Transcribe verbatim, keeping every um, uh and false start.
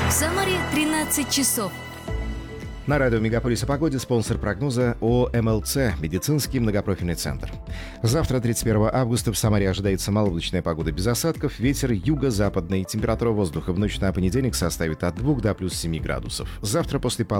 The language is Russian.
В Самаре тринадцать часов. На радио «Мегаполис» о погоде спонсор прогноза ОМЛЦ «Медицинский многопрофильный центр». Завтра, тридцать первого августа, в Самаре ожидается малооблачная погода без осадков, ветер юго-западный, температура воздуха в ночь на понедельник составит от двух до плюс семи градусов. Завтра после